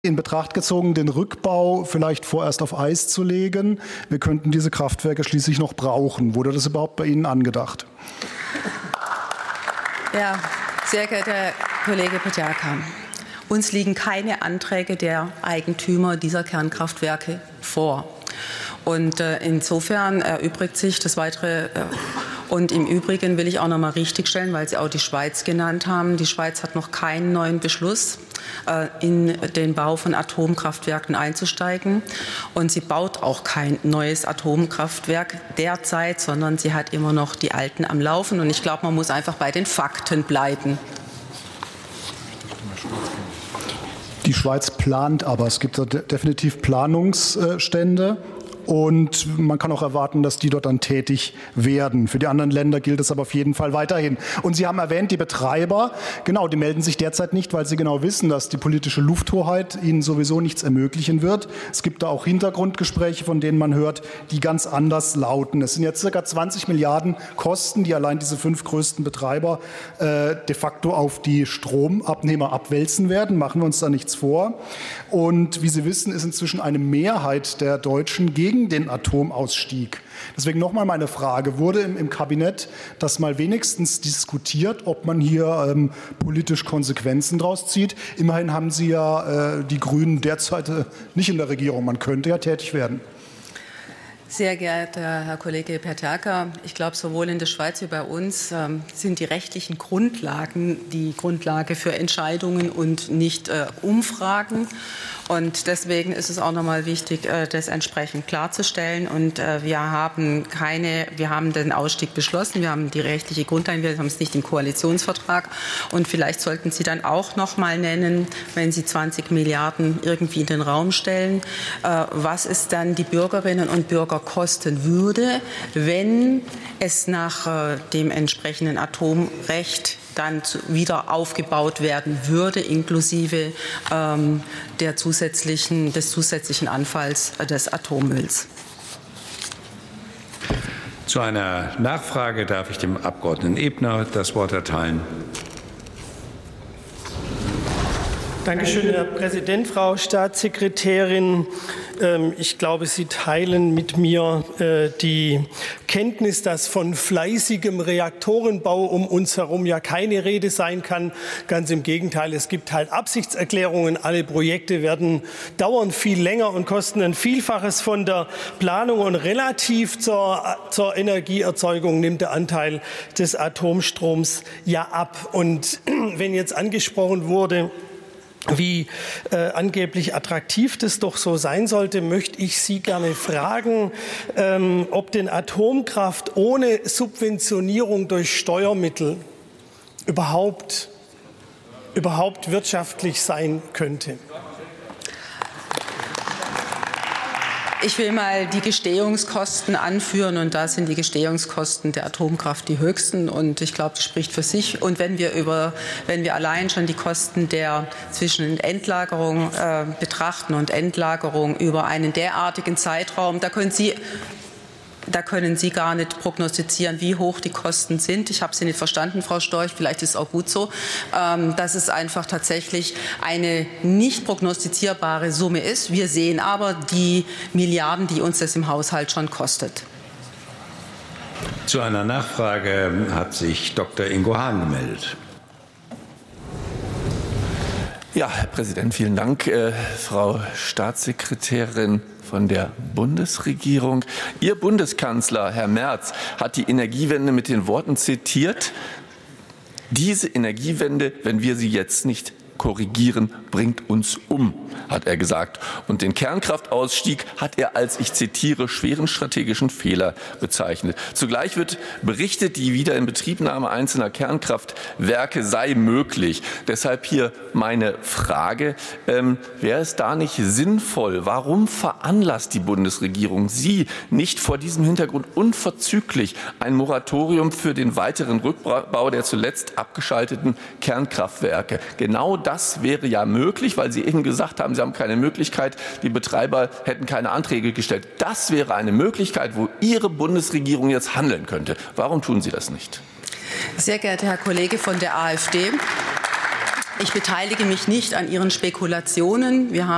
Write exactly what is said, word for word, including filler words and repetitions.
in Betracht gezogen, den Rückbau vielleicht vorerst auf Eis zu legen? Wir könnten diese Kraftwerke schließlich noch brauchen. Wurde das überhaupt bei Ihnen angedacht? Ja, sehr geehrter Herr Kollege Peterka, uns liegen keine Anträge der Eigentümer dieser Kernkraftwerke vor. Und äh, insofern erübrigt sich das weitere. Äh, und im Übrigen will ich auch noch mal richtigstellen, weil Sie auch die Schweiz genannt haben. Die Schweiz hat noch keinen neuen Beschluss, äh, in den Bau von Atomkraftwerken einzusteigen. Und sie baut auch kein neues Atomkraftwerk derzeit, sondern sie hat immer noch die alten am Laufen. Und ich glaube, man muss einfach bei den Fakten bleiben. Die Schweiz plant aber. Es gibt definitiv Planungsstände. Und man kann auch erwarten, dass die dort dann tätig werden. Für die anderen Länder gilt es aber auf jeden Fall weiterhin. Und Sie haben erwähnt, die Betreiber, genau, die melden sich derzeit nicht, weil sie genau wissen, dass die politische Lufthoheit ihnen sowieso nichts ermöglichen wird. Es gibt da auch Hintergrundgespräche, von denen man hört, die ganz anders lauten. Es sind jetzt ca. zwanzig Milliarden Kosten, die allein diese fünf größten Betreiber äh, de facto auf die Stromabnehmer abwälzen werden. Machen wir uns da nichts vor. Und wie Sie wissen, ist inzwischen eine Mehrheit der Deutschen gegen den Atomausstieg. Deswegen nochmal meine Frage, wurde im, im Kabinett das mal wenigstens diskutiert, ob man hier ähm, politisch Konsequenzen draus zieht? Immerhin haben Sie ja äh, die Grünen derzeit äh, nicht in der Regierung. Man könnte ja tätig werden. Sehr geehrter Herr Kollege Peterka, ich glaube, sowohl in der Schweiz wie bei uns ähm, sind die rechtlichen Grundlagen die Grundlage für Entscheidungen und nicht äh, Umfragen. Und deswegen ist es auch noch mal wichtig, äh, das entsprechend klarzustellen. Und äh, wir haben keine, wir haben den Ausstieg beschlossen, wir haben die rechtliche Grundlage, wir haben es nicht im Koalitionsvertrag. Und vielleicht sollten Sie dann auch noch mal nennen, wenn Sie zwanzig Milliarden irgendwie in den Raum stellen, äh, was es dann die Bürgerinnen und Bürger kosten würde, wenn es nach äh, dem entsprechenden Atomrecht dann zu, wieder aufgebaut werden würde, inklusive ähm, der zusätzlichen, des zusätzlichen Anfalls äh, des Atommülls. Zu einer Nachfrage darf ich dem Abgeordneten Ebner das Wort erteilen. Danke schön, Herr Präsident, Frau Staatssekretärin. Ich glaube, Sie teilen mit mir die Kenntnis, dass von fleißigem Reaktorenbau um uns herum ja keine Rede sein kann. Ganz im Gegenteil, es gibt halt Absichtserklärungen. Alle Projekte werden dauern viel länger und kosten ein Vielfaches von der Planung. Und relativ zur, zur Energieerzeugung nimmt der Anteil des Atomstroms ja ab. Und wenn jetzt angesprochen wurde, wie äh, angeblich attraktiv das doch so sein sollte, möchte ich Sie gerne fragen, ähm, ob denn Atomkraft ohne Subventionierung durch Steuermittel überhaupt, überhaupt wirtschaftlich sein könnte. Ich will mal die Gestehungskosten anführen, und da sind die Gestehungskosten der Atomkraft die höchsten, und ich glaube, das spricht für sich. Und wenn wir über, wenn wir allein schon die Kosten der zwischen Endlagerung äh, betrachten und Endlagerung über einen derartigen Zeitraum, da können Sie Da können Sie gar nicht prognostizieren, wie hoch die Kosten sind. Ich habe Sie nicht verstanden, Frau Storch. Vielleicht ist es auch gut so, ähm, dass es einfach tatsächlich eine nicht prognostizierbare Summe ist. Wir sehen aber die Milliarden, die uns das im Haushalt schon kostet. Zu einer Nachfrage hat sich Doktor Ingo Hahn gemeldet. Ja, Herr Präsident, vielen Dank. Äh, Frau Staatssekretärin von der Bundesregierung. Ihr Bundeskanzler, Herr Merz, hat die Energiewende mit den Worten zitiert: Diese Energiewende, wenn wir sie jetzt nicht korrigieren, bringt uns um, hat er gesagt. Und den Kernkraftausstieg hat er als, ich zitiere, schweren strategischen Fehler bezeichnet. Zugleich wird berichtet, die Wiederinbetriebnahme einzelner Kernkraftwerke sei möglich. Deshalb hier meine Frage, ähm, wäre es da nicht sinnvoll, warum veranlasst die Bundesregierung Sie nicht vor diesem Hintergrund unverzüglich ein Moratorium für den weiteren Rückbau der zuletzt abgeschalteten Kernkraftwerke? Genau das Das wäre ja möglich, weil Sie eben gesagt haben, Sie haben keine Möglichkeit, die Betreiber hätten keine Anträge gestellt. Das wäre eine Möglichkeit, wo Ihre Bundesregierung jetzt handeln könnte. Warum tun Sie das nicht? Sehr geehrter Herr Kollege von der AfD, ich beteilige mich nicht an Ihren Spekulationen. Wir haben